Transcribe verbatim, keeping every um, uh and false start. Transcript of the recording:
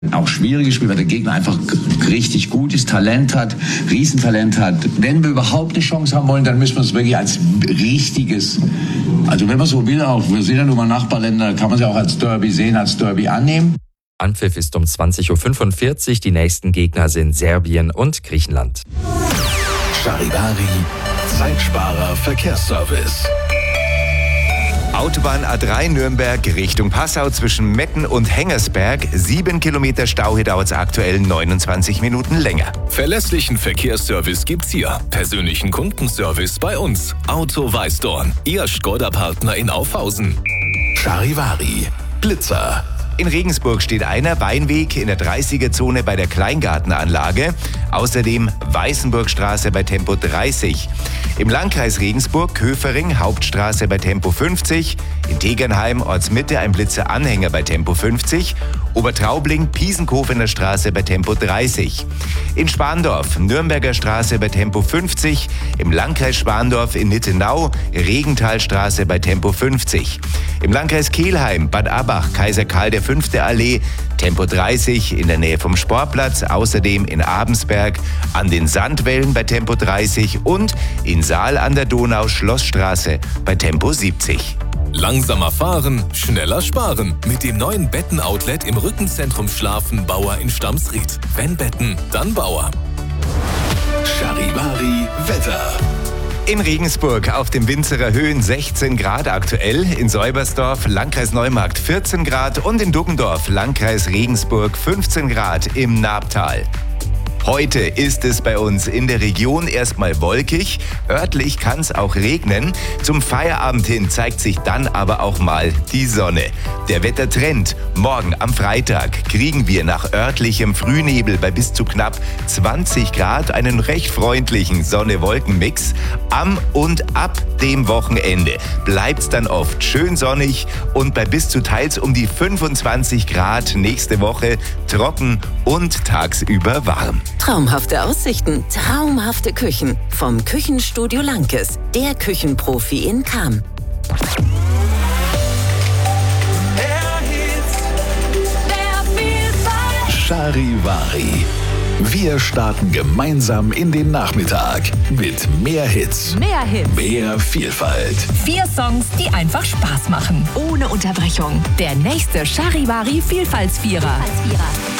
Auch schwieriges Spiel, weil der Gegner einfach richtig gut ist, Talent hat, Riesentalent hat. Wenn wir überhaupt eine Chance haben wollen, dann müssen wir es wirklich als richtiges, also wenn man so will, auch, wir sind ja nun mal Nachbarländer, kann man sie auch als Derby sehen, als Derby annehmen. Anpfiff ist um zwanzig Uhr fünfundvierzig. Die nächsten Gegner sind Serbien und Griechenland. Charivari, Zeitsparer Verkehrsservice. Autobahn A drei Nürnberg Richtung Passau zwischen Metten und Hengersberg. Sieben Kilometer Stau, hier dauert es aktuell neunundzwanzig Minuten länger. Verlässlichen Verkehrsservice gibt's hier. Persönlichen Kundenservice bei uns. Auto Weißdorn, Ihr Skoda-Partner in Aufhausen. Charivari, Blitzer. In Regensburg steht einer, Weinweg in der dreißiger-Zone bei der Kleingartenanlage. Außerdem Weißenburgstraße bei Tempo dreißig. Im Landkreis Regensburg, Köfering, Hauptstraße bei Tempo fünfzig. In Tegernheim, Ortsmitte, ein Blitzer-Anhänger bei Tempo fünfzig. Obertraubling, Piesenkofener Straße bei Tempo dreißig. In Spandorf, Nürnberger Straße bei Tempo fünfzig. Im Landkreis Spandorf in Nittenau, Regenthalstraße bei Tempo fünfzig. Im Landkreis Kelheim, Bad Abbach, Kaiser Karl der Fünfte Allee, Tempo dreißig in der Nähe vom Sportplatz. Außerdem in Abensberg an den Sandwällen bei Tempo dreißig und in Saal an der Donau, Schlossstraße bei Tempo siebzig. Langsamer fahren, schneller sparen. Mit dem neuen Betten-Outlet im Rückenzentrum Schlafen Bauer in Stamsried. Wenn Betten, dann Bauer. Charivari Wetter. In Regensburg auf dem Winzerer Höhen sechzehn Grad aktuell, in Säubersdorf, Landkreis Neumarkt vierzehn Grad und in Duggendorf, Landkreis Regensburg fünfzehn Grad im Naabtal. Heute ist es bei uns in der Region erstmal wolkig, örtlich kann es auch regnen. Zum Feierabend hin zeigt sich dann aber auch mal die Sonne. Der Wettertrend: morgen am Freitag kriegen wir nach örtlichem Frühnebel bei bis zu knapp zwanzig Grad einen recht freundlichen Sonne-Wolken-Mix. Am und ab dem Wochenende bleibt es dann oft schön sonnig und bei bis zu teils um die fünfundzwanzig Grad nächste Woche trocken und tagsüber warm. Traumhafte Aussichten, traumhafte Küchen. Vom Küchenstudio Lankes, der Küchenprofi in Cham. Charivari. Wir starten gemeinsam in den Nachmittag mit mehr Hits, Mehr Hits. mehr Vielfalt. Vier Songs, die einfach Spaß machen. Ohne Unterbrechung. Der nächste Charivari Vielfaltsvierer.